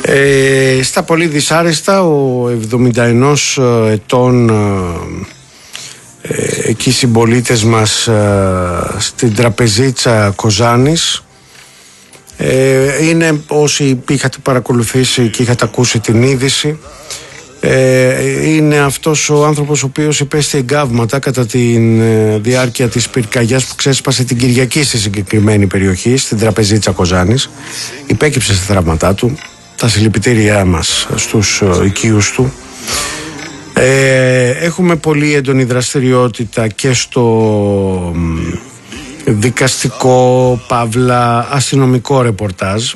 Στα πολύ δυσάρεστα, ο 71 ετών εκεί συμπολίτες μας στην Τραπεζίτσα Κοζάνης, είναι, όσοι είχατε παρακολουθήσει και είχατε ακούσει την είδηση, είναι αυτός ο άνθρωπος ο οποίος υπέστη εγκάβματα κατά τη διάρκεια της πυρκαγιάς που ξέσπασε την Κυριακή στη συγκεκριμένη περιοχή, στην Τραπεζίτσα Κοζάνης. Υπέκυψε στα θραύματά του. Τα συλληπιτήριά μας στους οικείους του. Έχουμε πολύ έντονη δραστηριότητα και στο δικαστικό παύλα αστυνομικό ρεπορτάζ.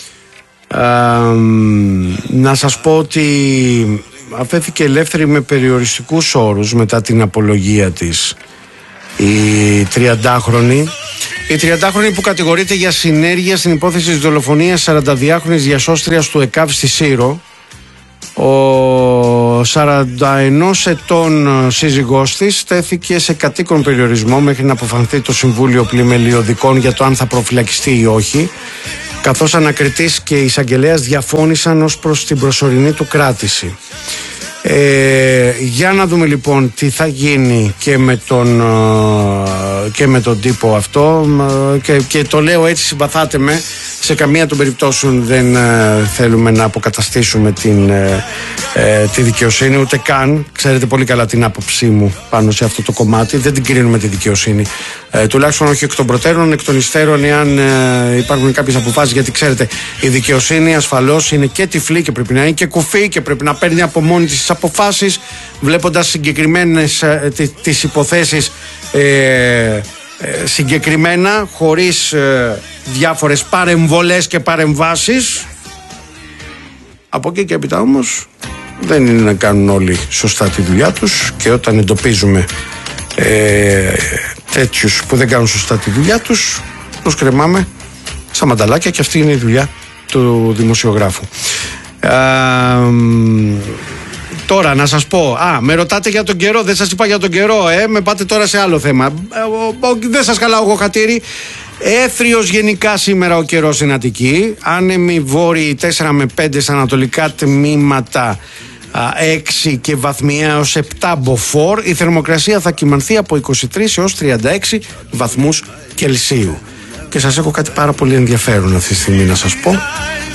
Να σας πω ότι αφέθηκε ελεύθερη με περιοριστικούς όρους μετά την απολογία της η 30χρονη. Η 30χρονη που κατηγορείται για συνέργεια στην υπόθεση της δολοφονίας 42χρονης διασώστριας του ΕΚΑΒ στη Σύρο. Ο 41 ετών σύζυγός της τέθηκε σε κατοίκον περιορισμό μέχρι να αποφανθεί το Συμβούλιο Πλημελιωδικών για το αν θα προφυλακιστεί ή όχι, καθώς ανακριτής και εισαγγελέας διαφώνησαν ως προς την προσωρινή του κράτηση. Για να δούμε λοιπόν τι θα γίνει και με τον τύπο αυτό, και το λέω έτσι, συμπαθάτε με, σε καμία των περιπτώσεων δεν θέλουμε να αποκαταστήσουμε τη δικαιοσύνη, ούτε καν. Ξέρετε πολύ καλά την άποψή μου πάνω σε αυτό το κομμάτι. Δεν την κρίνουμε τη δικαιοσύνη, τουλάχιστον όχι εκ των προτέρων. Εκ των υστέρων, εάν υπάρχουν κάποιες αποφάσεις, γιατί ξέρετε, η δικαιοσύνη ασφαλώς είναι και τυφλή και πρέπει να είναι και κουφή και πρέπει να παίρνει από μόνη της τις αποφάσεις, βλέποντας συγκεκριμένες τις υποθέσεις συγκεκριμένα, χωρίς διάφορες παρεμβολές και παρεμβάσεις. Από εκεί και έπειτα όμως δεν είναι να κάνουν όλοι σωστά τη δουλειά τους, και όταν εντοπίζουμε τέτοιους που δεν κάνουν σωστά τη δουλειά τους, τους κρεμάμε στα μανταλάκια, και αυτή είναι η δουλειά του δημοσιογράφου. Τώρα να σας πω, με ρωτάτε για τον καιρό, δεν σας είπα για τον καιρό, με πάτε τώρα σε άλλο θέμα. Δεν σας χαλάω εγώ χατήρι. Έθριος γενικά σήμερα ο καιρός στην Αττική. Άνεμοι βόρειοι 4 με 5 στα ανατολικά τμήματα, 6 και βαθμιαία ως 7 μποφόρ. Η θερμοκρασία θα κυμανθεί από 23 έως 36 βαθμούς Κελσίου. Και σας έχω κάτι πάρα πολύ ενδιαφέρον αυτή τη στιγμή να σας πω.